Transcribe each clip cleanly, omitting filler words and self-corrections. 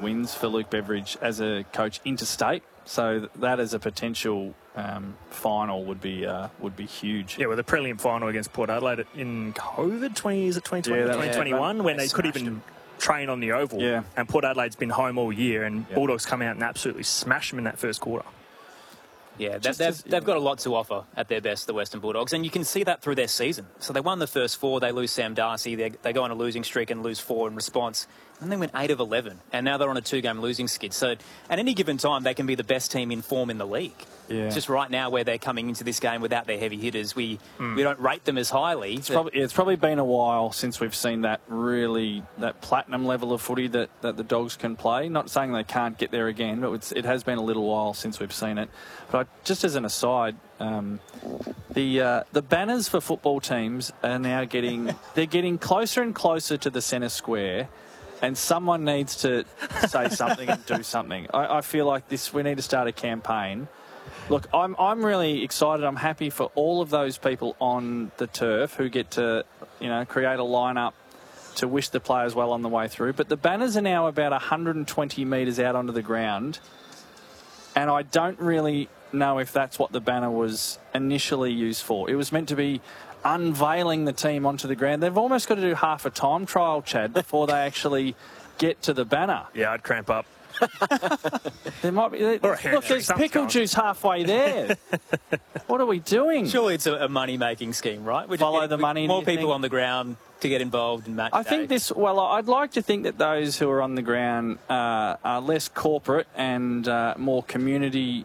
wins for Luke Beveridge as a coach interstate. So that as a potential final would be huge. Yeah, well, the prelim final against Port Adelaide in COVID 2020, Yeah, 2021, when they could even train on the oval. Yeah. And Port Adelaide's been home all year, and Bulldogs come out and absolutely smash them in that first quarter. Yeah, they've got a lot to offer at their best, the Western Bulldogs, and you can see that through their season. So they won the first 4, they lose Sam Darcy, they go on a losing streak and lose 4 in response, and they win 8 of 11, and now they're on a 2-game losing skid. So at any given time, they can be the best team in form in the league. Yeah. Just right now where they're coming into this game without their heavy hitters, we don't rate them as highly. It's probably been a while since we've seen that platinum level of footy that the Dogs can play. Not saying they can't get there again, but it has been a little while since we've seen it. But just as an aside, the banners for football teams are now getting closer and closer to the centre square. And someone needs to say something and do something. I feel like we need to start a campaign. Look, I'm really excited. I'm happy for all of those people on the turf who get to, create a lineup to wish the players well on the way through. But the banners are now about 120 metres out onto the ground. And I don't really know if that's what the banner was initially used for. It was meant to be unveiling the team onto the ground. They've almost got to do half a time trial, Chad, before they actually get to the banner. Yeah, I'd cramp up. There might be. Look, there's pickle juice halfway there. What are we doing? Surely it's a money-making scheme, right? We're Follow the money. More people on the ground to get involved in match day. I think I'd like to think that those who are on the ground are less corporate and more community,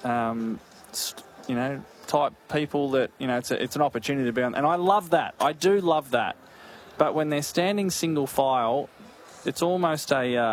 type people that, it's an opportunity to be on. And I love that. I do love that. But when they're standing single file, it's almost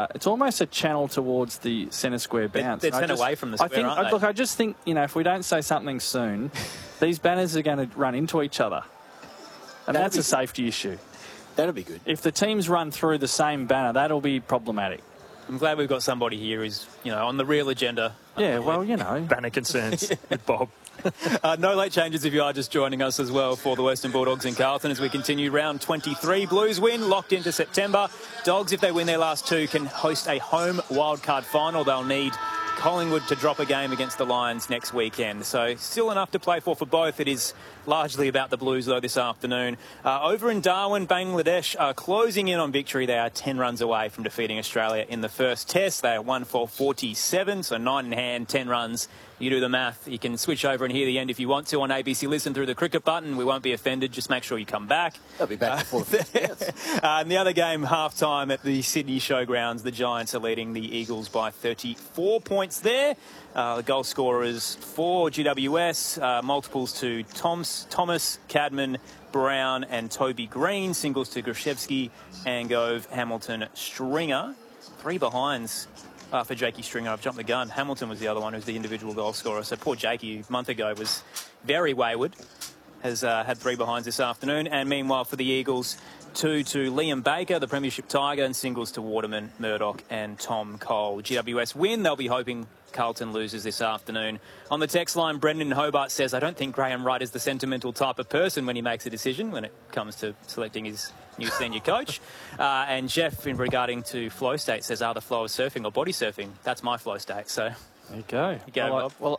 a channel towards the centre square bounce. They're sent away from the square, aren't they? Look, I just think, if we don't say something soon, these banners are going to run into each other. And that's a safety issue. That'll be good. If the teams run through the same banner, that'll be problematic. I'm glad we've got somebody here who's, on the real agenda. Yeah, well, Banner concerns with Bob. No late changes if you are just joining us as well for the Western Bulldogs in Carlton as we continue round 23. Blues win, locked into September. Dogs, if they win their last 2, can host a home wildcard final. They'll need Collingwood to drop a game against the Lions next weekend. So still enough to play for both. It is largely about the Blues, though, this afternoon. Over in Darwin, Bangladesh are closing in on victory. They are 10 runs away from defeating Australia in the first test. They are 1 for 47, so 9 in hand, 10 runs. You do the math. You can switch over and hear the end if you want to on ABC Listen through the cricket button. We won't be offended. Just make sure you come back. I'll be back before the And the other game, half-time at the Sydney Showgrounds, the Giants are leading the Eagles by 34 points there. The goal scorers for GWS, multiples to Thomas, Cadman, Brown and Toby Green, singles to Grishevsky, Angove, Hamilton, Stringer. 3 behinds for Jakey Stringer. I've jumped the gun. Hamilton was the other one who's the individual goal scorer. So poor Jakey, a month ago, was very wayward. Has had 3 behinds this afternoon. And meanwhile for the Eagles, 2 to Liam Baker, the Premiership Tiger, and singles to Waterman, Murdoch and Tom Cole. GWS win. They'll be hoping Carlton loses this afternoon. On the text line, Brendan in Hobart says, I don't think Graham Wright is the sentimental type of person when he makes a decision when it comes to selecting his new senior coach. And Jeff, in regarding to flow state, says, are the flow of surfing or body surfing? That's my flow state, so... There you go. Bob. Well,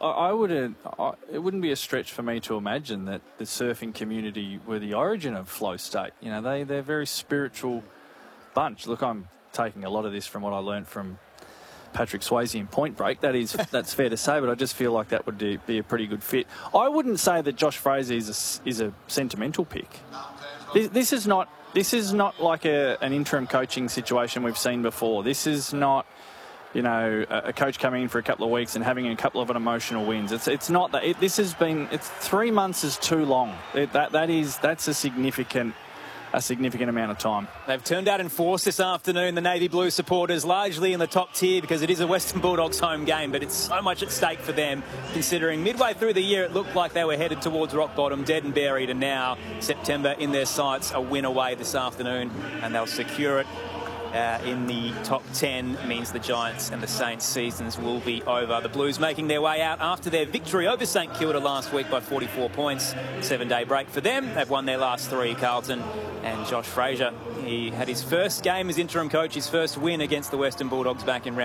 it wouldn't be a stretch for me to imagine that the surfing community were the origin of flow state. They're a very spiritual bunch. Look, I'm taking a lot of this from what I learned from Patrick Swayze in Point Break. That's fair to say, but I just feel like that would be a pretty good fit. I wouldn't say that Josh Fraser is a sentimental pick. This is not like an interim coaching situation we've seen before. This is not, a coach coming in for a couple of weeks and having a couple of emotional wins. It's not that. It's 3 months is too long. That's a significant amount of time. They've turned out in force this afternoon, the Navy Blue supporters, largely in the top tier because it is a Western Bulldogs home game, but it's so much at stake for them, considering midway through the year it looked like they were headed towards rock bottom, dead and buried, and now September in their sights, a win away this afternoon, and they'll secure it. In the top 10 means the Giants and the Saints seasons will be over. The Blues making their way out after their victory over St Kilda last week by 44 points. 7-day break for them. They've won their last 3, Carlton. And Josh Fraser, he had his first game as interim coach, his first win against the Western Bulldogs back in round